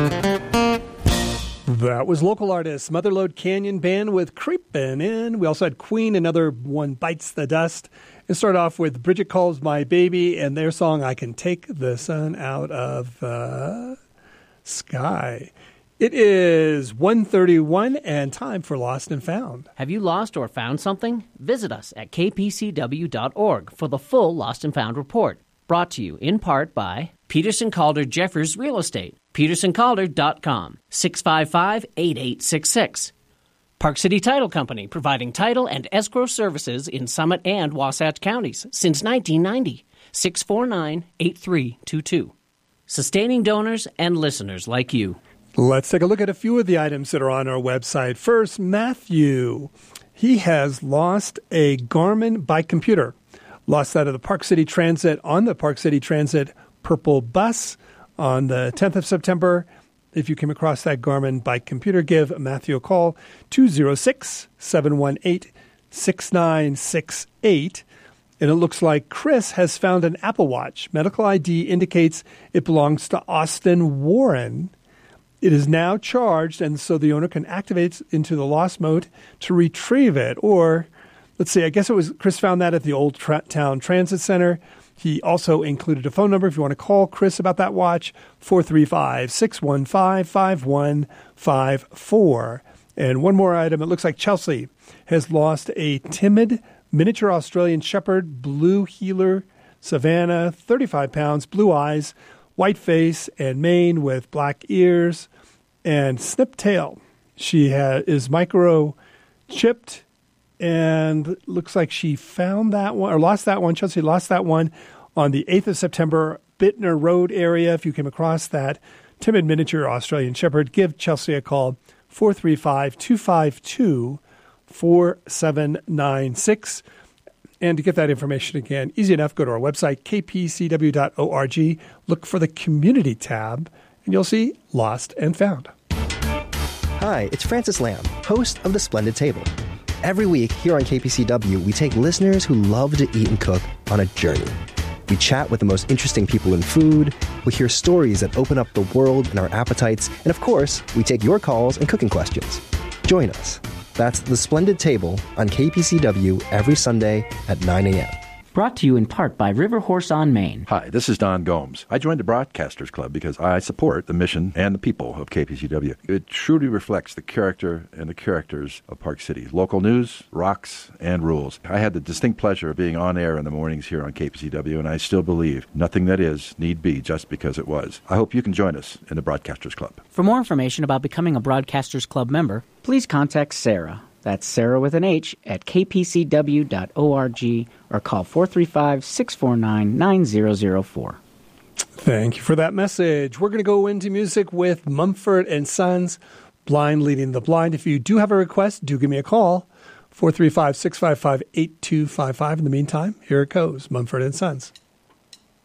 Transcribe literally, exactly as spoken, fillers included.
That was local artist Motherlode Canyon Band with Creepin' In. We also had Queen, another one Bites the Dust. And start off with Bridget Calls My Baby and their song, I Can Take the Sun Out of the Sky. It is one thirty-one and time for Lost and Found. Have you lost or found something? Visit us at k p c w dot org for the full Lost and Found report. Brought to you in part by Peterson Calder Jeffers Real Estate, peterson calder dot com, six five five, eight eight six six. Park City Title Company, providing title and escrow services in Summit and Wasatch counties since nineteen ninety, six four nine, eight three two two. Sustaining donors and listeners like you. Let's take a look at a few of the items that are on our website. First, Matthew. He has lost a Garmin bike computer. Lost that of the Park City Transit on the Park City Transit purple bus on the tenth of September. If you came across that Garmin bike computer, give Matthew a call, two oh six, seven one eight, six nine six eight. And it looks like Chris has found an Apple Watch. Medical I D indicates it belongs to Austin Warren. It is now charged, and so the owner can activate it into the lost mode to retrieve it. Or, let's see, I guess it was Chris found that at the Old Tra- Town Transit Center. He also included a phone number if you want to call Chris about that watch, four three five, six one five, five one five four. And one more item, it looks like Chelsea has lost a timid miniature Australian Shepherd, blue heeler, Savannah, thirty-five pounds, blue eyes, white face and mane with black ears and snip tail. She ha- is microchipped. And looks like she found that one, or lost that one. Chelsea lost that one on the eighth of September, Bittner Road area. If you came across that timid miniature Australian Shepherd, give Chelsea a call, four three five, two five two, four seven nine six. And to get that information again, easy enough, go to our website, k p c w dot org. Look for the Community tab, and you'll see Lost and Found. Hi, it's Francis Lamb, host of The Splendid Table. Every week here on K P C W, we take listeners who love to eat and cook on a journey. We chat with the most interesting people in food, we hear stories that open up the world and our appetites, and of course, we take your calls and cooking questions. Join us. That's The Splendid Table on K P C W every Sunday at nine a.m. Brought to you in part by River Horse on Main. Hi, this is Don Gomes. I joined the Broadcasters Club because I support the mission and the people of K P C W. It truly reflects the character and the characters of Park City. Local news, rocks, and rules. I had the distinct pleasure of being on air in the mornings here on K P C W, and I still believe nothing that is need be just because it was. I hope you can join us in the Broadcasters Club. For more information about becoming a Broadcasters Club member, please contact Sarah. That's Sarah with an H at k p c w dot org or call four three five, six four nine, nine zero zero four. Thank you for that message. We're going to go into music with Mumford and Sons, Blind Leading the Blind. If you do have a request, do give me a call, four three five, six five five, eight two five five. In the meantime, here it goes, Mumford and Sons.